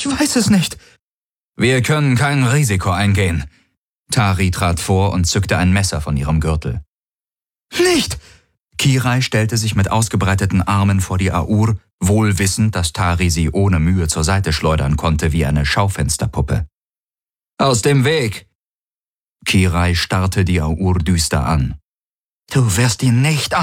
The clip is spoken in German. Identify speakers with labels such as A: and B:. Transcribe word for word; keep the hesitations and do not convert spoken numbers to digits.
A: Ich weiß es nicht. Wir können kein Risiko eingehen. Tari trat vor und zückte ein Messer von ihrem Gürtel. Nicht! Kirai stellte sich mit ausgebreiteten Armen vor die Aur, wohl wissend, dass Tari sie ohne Mühe zur Seite schleudern konnte wie eine Schaufensterpuppe. Aus dem Weg! Kirai starrte die Aur düster an. Du wirst ihn nicht